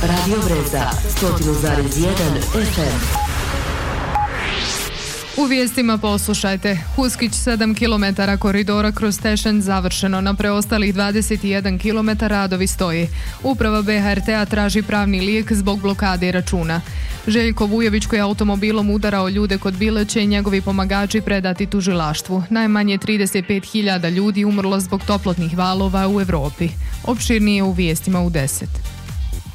Radio Brezda, 100,1 FM. U vijestima poslušajte. Huskić 7 km koridora kroz Tešen završeno. Na preostalih 21 km radovi stoji. Uprava BHRT-a traži pravni lijek zbog blokade računa. Željko Vujović koji je automobilom udarao ljude kod Bileće i njegovi pomagači predati tužilaštvu. Najmanje 35.000 ljudi umrlo zbog toplotnih valova u Evropi. Opširnije u vijestima u 10.